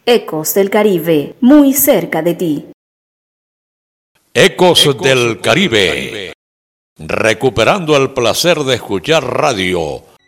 Ecos del Caribe, muy cerca de ti. Ecos del Caribe. Recuperando el placer de escuchar radio